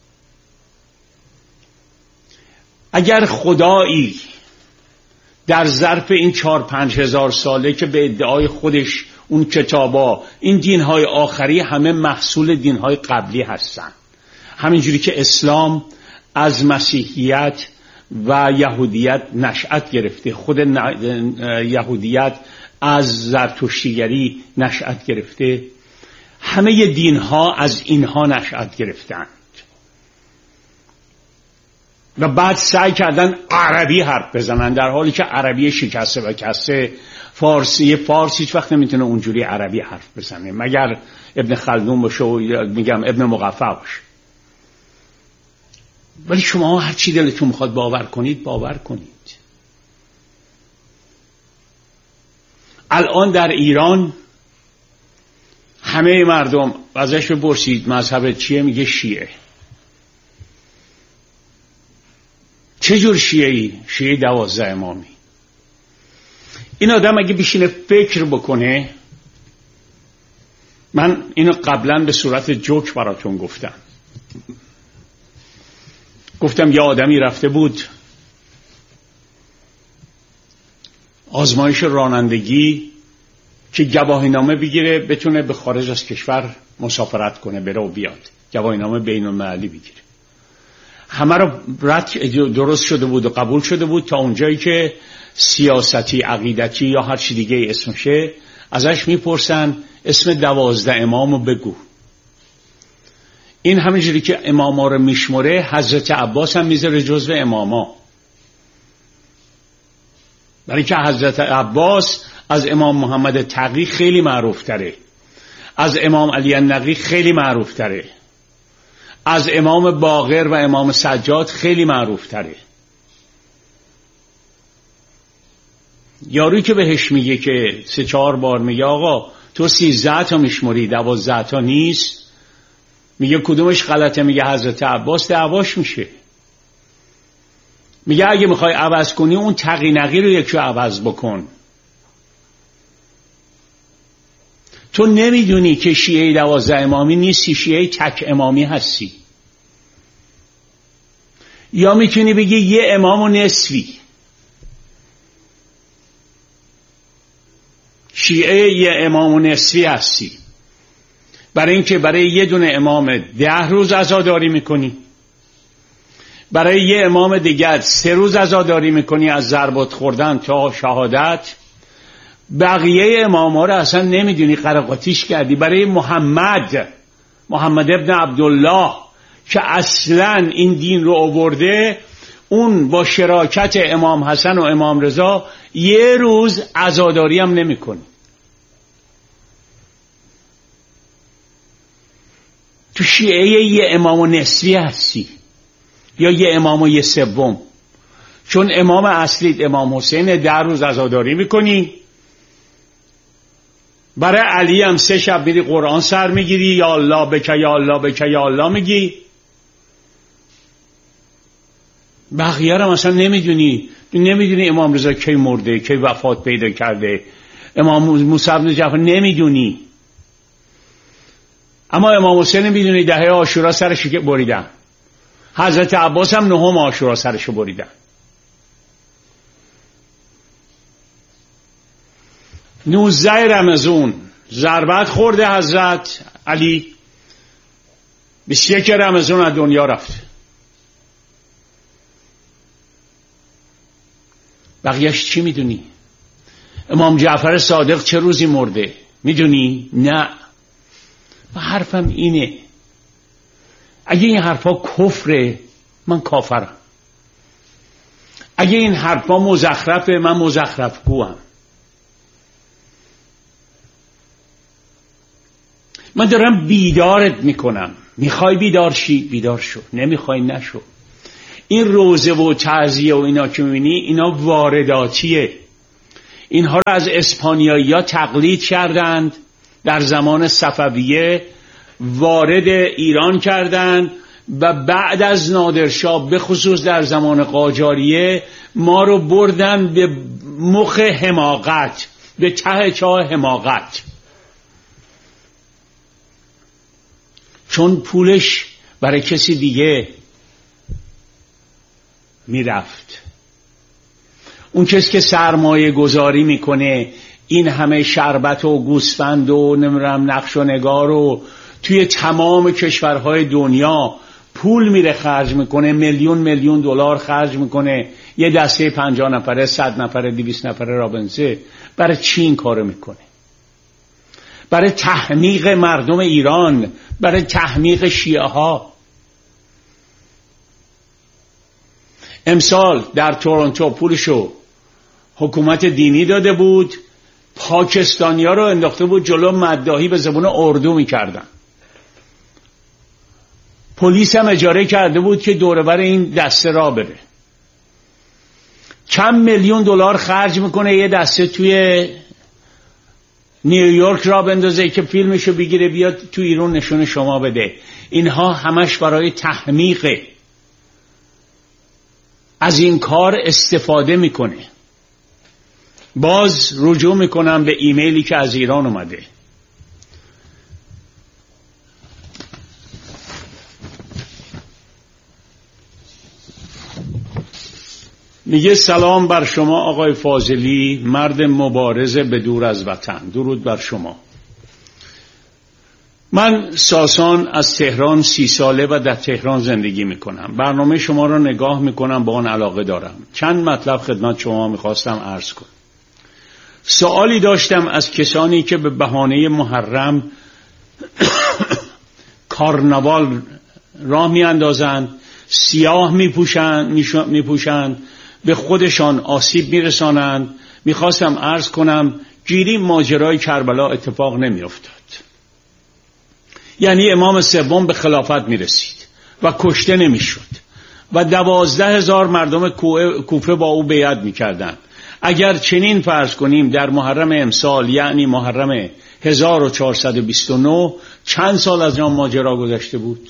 اگر خدایی در ظرف این چار پنج هزار ساله که به ادعای خودش اون کتابا، این دینهای آخری همه محصول دینهای قبلی هستن، همینجوری که اسلام از مسیحیت و یهودیت نشأت گرفته، خود یهودیت از زرتشتیگری نشأت گرفته، همه دینها از اینها نشأت گرفتند و بعد سعی کردن عربی حرف بزنن، در حالی که عربی شکسته و کسته. فارسی فارسی هیچ وقت نمیتونه اونجوری عربی حرف بزنه مگر ابن خلدون باشه و میگم ابن مقفع باشه. ولی شما هر چی دلتون میخواد باور کنید باور کنید. الان در ایران همه مردم ازش بپرسید مذهب چیه، میگه شیعه. چه جور شیعه‌ای؟ شیعه دوازده امامی. این آدم اگه بشینه فکر بکنه، من اینو قبلا به صورت جوک براتون گفتم گفتم یه آدمی رفته بود آزمایش رانندگی که گواهینامه بگیره بتونه به خارج از کشور مسافرت کنه، بره و بیاد، گواهینامه بین المللی بگیره. همه رو رد درست شده بود و قبول شده بود تا اونجایی که سیاستی، عقیدتی یا هر چی دیگه اسمشه، ازش میپرسن اسم دوازده امامو بگو. این همینجوری که اماما رو میشمره، حضرت عباس هم میذاره جزو اماما، برای که حضرت عباس از امام محمد تقی خیلی معروف تره، از امام علی النقی خیلی معروف تره، از امام باقر و امام سجاد خیلی معروف تره. یاروی که بهش میگه که سه چهار بار میگه آقا تو سیزده تا میشمری دوازده تا نیست، میگه کدومش غلطه، میگه حضرت عباس، دعواش میشه. میگه اگه میخوای عوض کنی اون تقی نقی رو یکی عوض بکن. تو نمیدونی که شیعه دوازده امامی نیستی، شیعه تک امامی هستی. یا میتونی بگی یه امام و نصفی. شیعه یه امام و نصفی هستی، برای اینکه برای یه دونه امام ده روز عزاداری میکنی، برای یه امام دیگر سه روز عزاداری میکنی از ضربت خوردن تا شهادت، بقیه اماما رو اصلا نمیدونی، قراقاتیش کردی. برای محمد محمد ابن عبدالله که اصلا این دین رو آورده، اون با شراکت امام حسن و امام رضا یه روز عزاداری هم نمیکنی. تو شیعه یه امام و نصفی هستی یا یه امام و یه سوم، چون امام اصلیت امام حسین ده روز عزاداری میکنی، برای علی هم سه شب میری قرآن سر میگیری، یا الله بک یا الله بک یا الله میگی، بقیه رو مثلا نمیدونی. نمیدونی امام رضا کی مرده، کی وفات پیدا کرده، امام موسی بن جعفر نمیدونی. اما امام حسین میدونی دهه عاشورا سرش بریدن، حضرت عباس هم نهم عاشورا سرش بریدن. نوزده رمضان ضربت خورده حضرت علی، بیست و یک رمضان از دنیا رفت. بقیهش چی میدونی؟ امام جعفر صادق چه روزی مرده میدونی؟ نه. و حرفم اینه، اگه این حرفا کفره من کافرم، اگه این حرفا مزخرفه من مزخرف گوام. من دارم بیدارت میکنم، میخوای بیدار شی بیدار شو، نمیخوای نشو. این روزه و تعزیه و اینا که میبینی اینا وارداتیه، اینها را از اسپانیایی‌ها تقلید کردند، در زمان صفویه وارد ایران کردند و بعد از نادرشاه به خصوص در زمان قاجاریه ما رو بردن به مخ حماقت، به ته چاه حماقت، چون پولش برای کسی دیگه میرفت. اون کسی که سرمایه گذاری میکنه این همه شربت و گوسفند و نمیدونم نقش و نگار و توی تمام کشورهای دنیا پول میره خرج میکنه، میلیون میلیون دلار خرج میکنه، یه دسته پنجاه نفره، صد نفره، دویست نفره رابنزه. برای چی این کارو میکنه؟ برای تحمیق مردم ایران، برای تحمیق شیعه ها. امسال در تورنتو پولشو حکومت دینی داده بود، پاکستانی ها رو انداخته بود جلو مداحی به زبون اردو میکردن. پلیس هم اجاره کرده بود که دوربر این دسته را بره. چند میلیون دلار خرج میکنه یه دسته توی نیویورک را بندازه که فیلمشو بگیره بیاد تو ایران نشون شما بده. اینها همش برای تحمیقه. از این کار استفاده میکنه. باز رجوع میکنم به ایمیلی که از ایران اومده. میگه سلام بر شما آقای فاضلی، مرد مبارز به دور از وطن. درود بر شما. من ساسان از تهران سی ساله و در تهران زندگی میکنم. برنامه شما را نگاه میکنم، با آن علاقه دارم. چند مطلب خدمت شما میخواستم عرض کنم. سوالی داشتم از کسانی که به بهانه محرم کارناوال راه میاندازند، سیاه میپوشند، میپوشند، به خودشان آسیب میرسانند. میخواستم عرض کنم گیری ماجرای کربلا اتفاق نمیافتاد. یعنی امام سوم به خلافت میرسید و کشته نمیشد و دوازده هزار مردم کوفه با او بیعت میکردند. اگر چنین فرض کنیم در محرم امسال، یعنی محرم هزار و چهارصد و بیست و نه، چند سال از آن ماجرا گذشته بود؟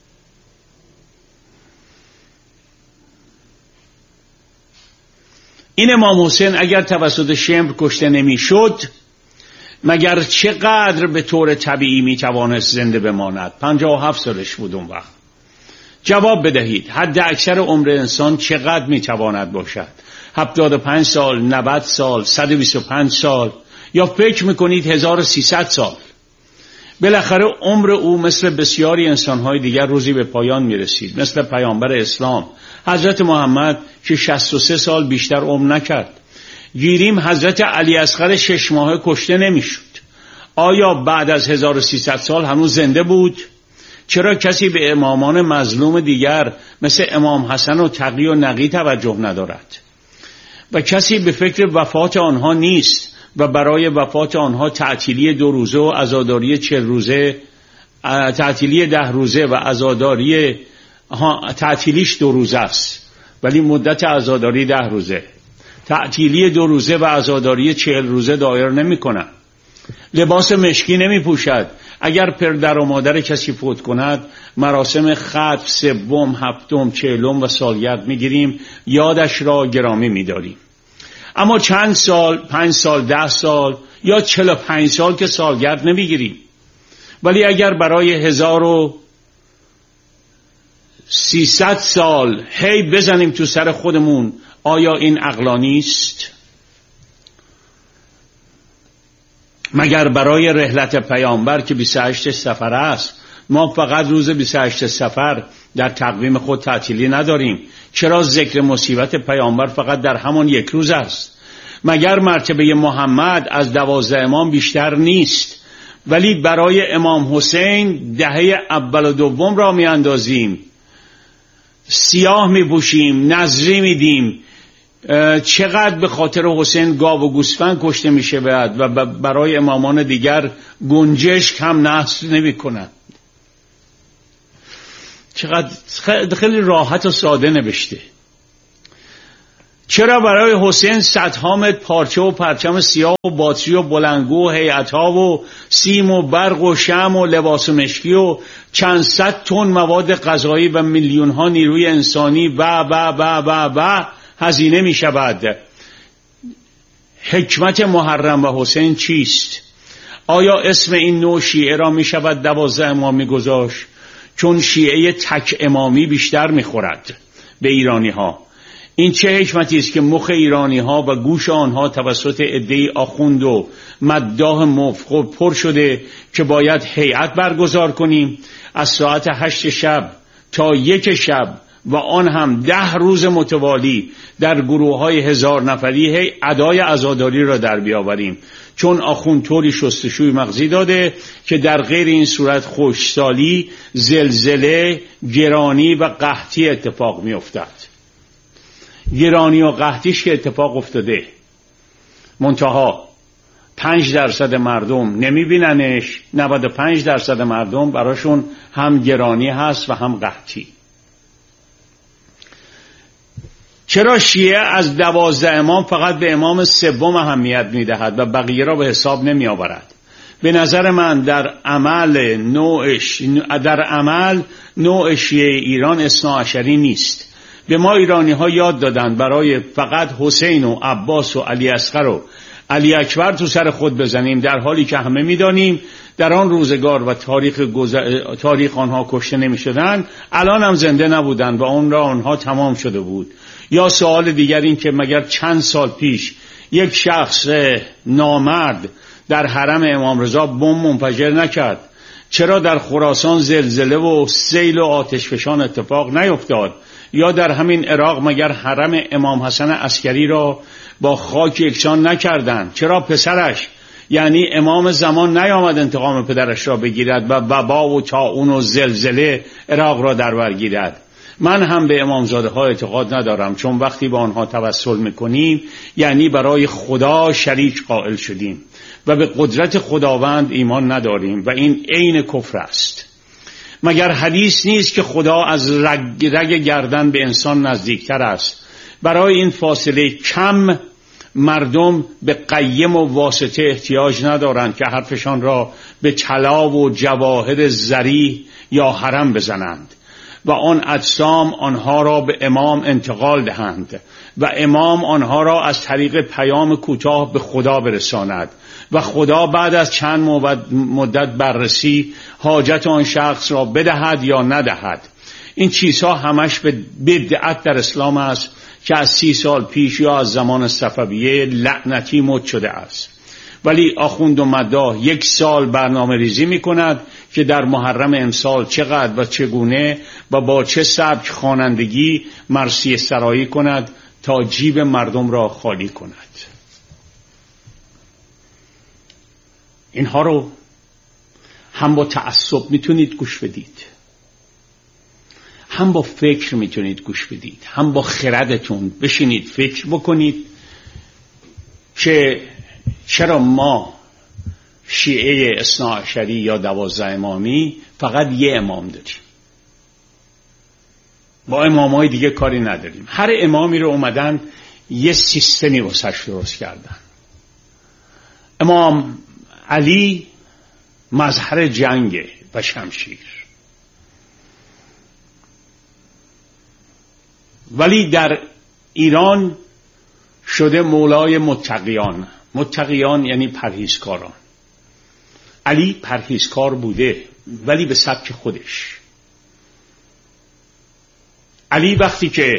این امام حسین اگر توسط شمر کشته نمیشد، مگر چقدر به طور طبیعی میتوانست زنده بماند؟ پنجاه و هفت سالش بود اون وقت. جواب بدهید حد اکثر عمر انسان چقدر میتواند باشد؟ هفتاد و پنج سال، نود سال، صد و بیست و پنج سال، یا فکر میکنید هزار و سیصد سال؟ بالاخره عمر او مثل بسیاری انسانهای دیگر روزی به پایان میرسید. مثل پیامبر اسلام حضرت محمد که شصت و سه سال بیشتر عمر نکرد. گیریم حضرت علی اصغر شش ماهه کشته نمیشد. آیا بعد از هزار و سیصد سال هنوز زنده بود؟ چرا کسی به امامان مظلوم دیگر مثل امام حسن و تقی و نقی توجه ندارد و کسی به فکر وفات آنها نیست و برای وفات آنها تعطیلی دو روزه و عزاداری چهل روزه، تعطیلی ده روزه و عزاداری تعطیلیش دو روزه است ولی مدت عزاداری ده روزه، تعطیلی دو روزه و عزاداری چهل روزه دایر نمی کنند. لباس مشکی نمی پوشد. اگر پدر و مادر کسی فوت کند، مراسم ختم سوم، هفتم، چهلم و سالگرد می گیریم، یادش را گرامی می داریم. اما چند سال، پنج سال، ده سال یا چهل و پنج سال که سالگرد نمی گیریم. ولی اگر برای هزار و سیصد سال هی بزنیم تو سر خودمون، آیا این عقلانی است؟ مگر برای رحلت پیامبر که بیست و هشت صفر است ما فقط روز بیست و هشت صفر در تقویم خود تعطیلی نداریم؟ چرا ذکر مصیبت پیامبر فقط در همان یک روز است؟ مگر مرتبه محمد از دوازده امام بیشتر نیست؟ ولی برای امام حسین دهه اول و دوم را می اندازیم، سیاه می پوشیم، نظری می دیم. چقدر به خاطر حسین گاو و گوسفند کشته می شود و برای امامان دیگر گنجشک هم نحس نمی کنند. چقدر خیلی راحت و ساده نوشته. چرا برای حسین صدها متر پارچه و پرچم سیاه و باتری و بلندگو و هیئت‌ها و سیم و برق و شمع و لباس مشکی و چند صد تن مواد غذایی و میلیون‌ها نیروی انسانی و و و و و هزینه می شود؟ حکمت محرم و حسین چیست؟ آیا اسم این نوع شیعه را می شود دوازده امامی گذاشت؟ چون شیعه تک امامی بیشتر می خورد به ایرانی ها. این چه حکمتی است که مخ ایرانی ها و گوش آنها توسط عده‌ای آخوند و مداح مفقود پر شده که باید هیئت برگزار کنیم از ساعت هشت شب تا یک شب و آن هم ده روز متوالی در گروه های هزار نفری هی ادای عزاداری را در بیاوریم، چون آخوند طوری شستشوی مغزی داده که در غیر این صورت خشکسالی، زلزله، گرانی و قحطی اتفاق می افتد. گرانی و قحطیش که اتفاق افتاده، منتها پنج درصد مردم نمی بیننش، نود و پنج درصد مردم براشون هم گرانی هست و هم قحطی. چرا شیعه از دوازده امام فقط به امام سوم اهمیت میدهد و بقیه را به حساب نمی آورد؟ به نظر من در عمل نوع در عمل نوع شیعه ایران اثناعشری نیست. به ما ایرانی ها یاد دادن برای فقط حسین و عباس و علی اصغر و علی اکبر تو سر خود بزنیم، در حالی که همه میدانیم در آن روزگار و تاریخ, گذر... تاریخ آنها کشته نمی شدن، الان هم زنده نبودن و اون را آنها تمام شده بود. یا سوال دیگر این که مگر چند سال پیش یک شخص نامرد در حرم امام رضا بمب منفجر نکرد؟ چرا در خراسان زلزله و سیل و آتشفشان اتفاق نیفتاد؟ یا در همین عراق مگر حرم امام حسن عسکری را با خاک یکسان نکردند؟ چرا پسرش یعنی امام زمان نیامد انتقام پدرش را بگیرد و وبا و طاعون و زلزله عراق را در بر گیرد؟ من هم به امامزاده ها اعتقاد ندارم، چون وقتی به آنها توسل میکنیم یعنی برای خدا شریک قائل شدیم و به قدرت خداوند ایمان نداریم و این عین کفر است. مگر حدیث نیست که خدا از رگ, رگ گردن به انسان نزدیکتر است؟ برای این فاصله کم مردم به قیم و واسطه احتیاج ندارند که حرفشان را به طلا و جواهر زری یا حرم بزنند و آن اجسام آنها را به امام انتقال دهند و امام آنها را از طریق پیام کوتاه به خدا برساند و خدا بعد از چند مدت بررسی حاجت آن شخص را بدهد یا ندهد. این چیزها همش به بدعت در اسلام است که از سی سال پیش یا از زمان صفویه لعنتی مد شده است. ولی آخوند و مداح یک سال برنامه ریزی می کند که در محرم امسال چقدر و چگونه و با چه سبک خوانندگی مرثیه سرایی کند تا جیب مردم را خالی کند. اینها رو هم با تعصب میتونید گوش بدید، هم با فکر میتونید گوش بدید، هم با خردتون بشینید فکر بکنید که چرا ما شیعه اثناعشری یا دوازده امامی فقط یه امام داریم، با امامای دیگه کاری نداریم. هر امامی رو اومدن یه سیستمی واسش درست کردن. امام علی مظهر جنگ و شمشیر، ولی در ایران شده مولای متقیان. متقیان یعنی پرهیزکاران. علی پرهیزکار بوده ولی به سبک خودش. علی وقتی که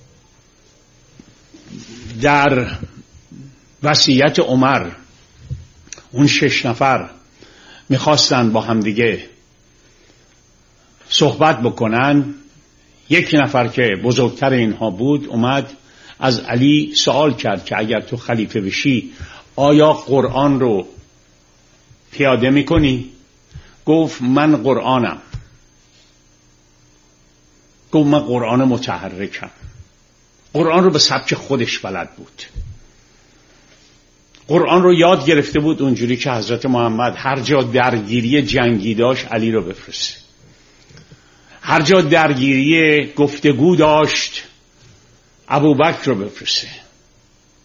در وصیت عمر اون شش نفر میخواستن با هم دیگه صحبت بکنن، یک نفر که بزرگتر اینها بود اومد از علی سوال کرد که اگر تو خلیفه بشی آیا قرآن رو پیاده میکنی؟ گفت من قرآنم. گفت من قرآن متحرکم. قرآن رو به سبک خودش بلد بود. قرآن رو یاد گرفته بود اونجوری که حضرت محمد هر جا درگیری جنگی داشت علی رو بفرسته، هر جا درگیری گفتگو داشت ابوبکر رو بفرسته.